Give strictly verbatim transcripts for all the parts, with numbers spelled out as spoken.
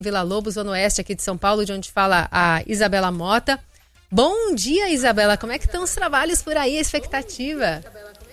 Vila Lobos, Zona Oeste aqui de São Paulo, de onde fala a Isabela Mota. Bom dia, Isabela. Como é que estão os trabalhos por aí, a expectativa?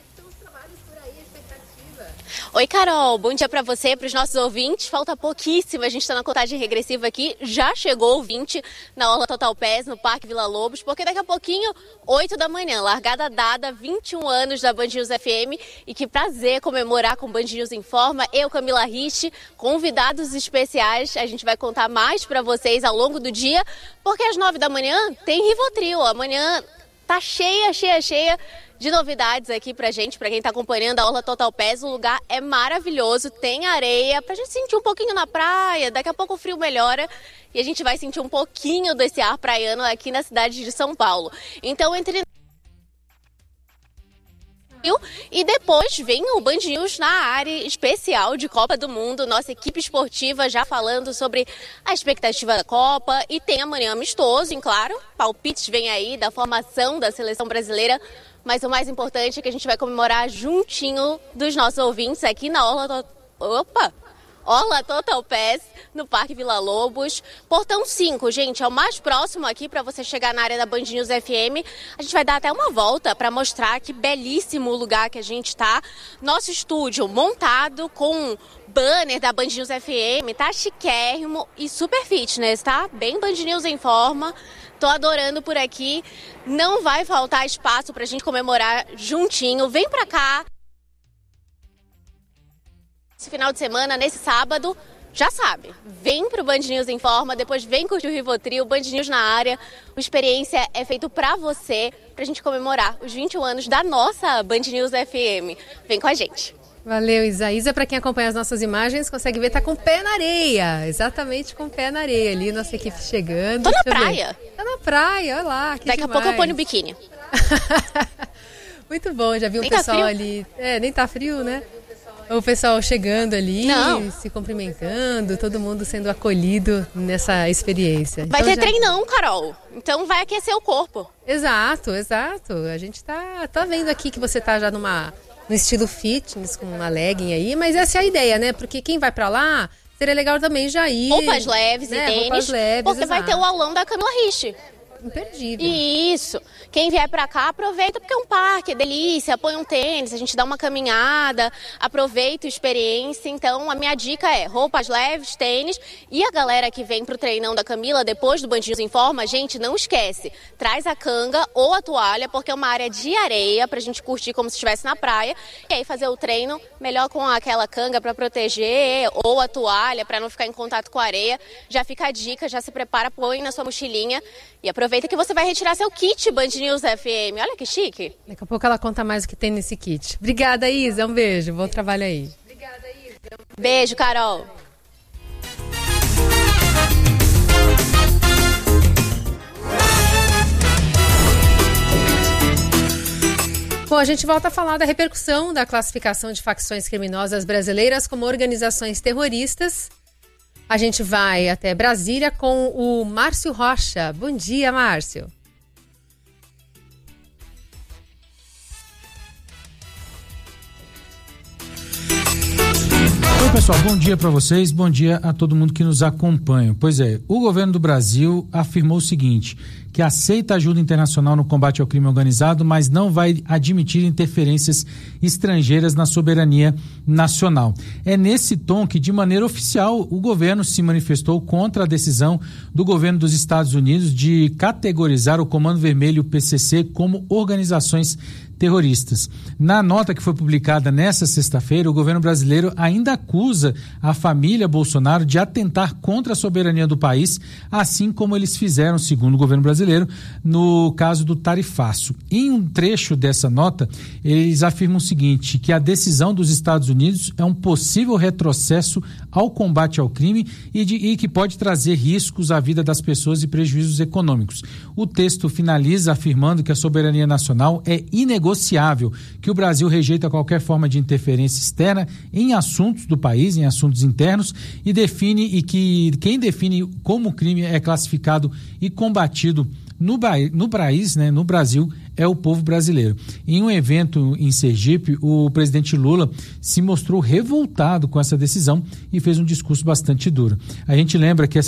Oi, Carol. Bom dia para você, para os nossos ouvintes. Falta pouquíssimo, a gente está na contagem regressiva aqui. Já chegou o ouvinte na Orla Total Pass, no Parque Vila Lobos, porque daqui a pouquinho, oito da manhã, largada dada, vinte e um anos da Band News F M. E que prazer comemorar com Band News Informa. Eu, Camila Rich, convidados especiais. A gente vai contar mais para vocês ao longo do dia, porque às nove da manhã tem Rivotril. Amanhã tá cheia, cheia, cheia de novidades aqui pra gente, pra quem tá acompanhando a Orla Total Pass. O lugar é maravilhoso, tem areia pra gente sentir um pouquinho na praia. Daqui a pouco o frio melhora e a gente vai sentir um pouquinho desse ar praiano aqui na cidade de São Paulo. Então, entre e depois vem o Band News na área especial de Copa do Mundo, nossa equipe esportiva já falando sobre a expectativa da Copa, e tem amanhã amistoso, e claro, palpites vem aí da formação da seleção brasileira, mas o mais importante é que a gente vai comemorar juntinho dos nossos ouvintes aqui na Orla, opa, Orla Total Pass, no Parque Vila Lobos. Portão cinco, gente, é o mais próximo aqui para você chegar na área da Band News F M. A gente vai dar até uma volta para mostrar que belíssimo lugar que a gente está. Nosso estúdio montado com banner da Band News F M, tá chiquérrimo e super fitness, tá? Bem Band News em forma. Tô adorando por aqui. Não vai faltar espaço pra gente comemorar juntinho. Vem pra cá. Esse final de semana, nesse sábado, já sabe, vem pro Band News Informa, depois vem curtir o Rivotril, Band News na área. A experiência é feita pra você, pra gente comemorar os vinte e um anos da nossa Band News F M. Vem com a gente. Valeu, Isa. Isa, pra quem acompanha as nossas imagens, consegue ver, tá com o pé na areia. Exatamente com o pé na areia ali, nossa equipe chegando. Tô na praia. Ver. Tá na praia, olha lá, que Daqui demais. a pouco eu ponho o biquíni. Muito bom, já vi o nem pessoal tá ali. É, nem tá frio, né? O pessoal chegando ali, Não. se cumprimentando, todo mundo sendo acolhido nessa experiência. Vai então, ter já... treinão, Carol. Então vai aquecer o corpo. Exato, exato. A gente tá, tá vendo aqui que você tá já numa, no estilo fitness, com uma legging aí, mas essa é a ideia, né? Porque quem vai pra lá, seria legal também já ir... Roupas leves, né? E tênis, roupas leves, porque exato. vai ter o aulão da Camila Rich. Imperdível. Isso. Quem vier pra cá, aproveita, porque é um parque, é delícia, põe um tênis, a gente dá uma caminhada, aproveita a experiência. Então, a minha dica é roupas leves, tênis. E a galera que vem pro treinão da Camila, depois do Band News Informa, gente, não esquece, traz a canga ou a toalha, porque é uma área de areia pra gente curtir como se estivesse na praia. E aí fazer o treino melhor com aquela canga pra proteger, ou a toalha pra não ficar em contato com a areia. Já fica a dica, já se prepara, põe na sua mochilinha e aproveita. Aproveita que você vai retirar seu kit Band News F M. Olha que chique. Daqui a pouco ela conta mais o que tem nesse kit. Obrigada, Isa. Um beijo. Bom trabalho aí. Obrigada, Isa. Beijo, Carol. Bom, a gente volta a falar da repercussão da classificação de facções criminosas brasileiras como organizações terroristas. A gente vai até Brasília com o Márcio Rocha. Bom dia, Márcio. Oi, pessoal, bom dia para vocês, bom dia a todo mundo que nos acompanha. Pois é, o governo do Brasil afirmou o seguinte, que aceita ajuda internacional no combate ao crime organizado, mas não vai admitir interferências estrangeiras na soberania nacional. É nesse tom que, de maneira oficial, o governo se manifestou contra a decisão do governo dos Estados Unidos de categorizar o Comando Vermelho e o P C C como organizações terroristas. Na nota que foi publicada nesta sexta-feira, o governo brasileiro ainda acusa a família Bolsonaro de atentar contra a soberania do país, assim como eles fizeram, segundo o governo brasileiro, no caso do tarifaço. Em um trecho dessa nota, eles afirmam o seguinte, que a decisão dos Estados Unidos é um possível retrocesso ao combate ao crime e, de, e que pode trazer riscos à vida das pessoas e prejuízos econômicos. O texto finaliza afirmando que a soberania nacional é inegociável, que o Brasil rejeita qualquer forma de interferência externa em assuntos do país, em assuntos internos, e define e que quem define como o crime é classificado e combatido no, no país, né, no Brasil, é o povo brasileiro. Em um evento em Sergipe, o presidente Lula se mostrou revoltado com essa decisão e fez um discurso bastante duro. A gente lembra que essa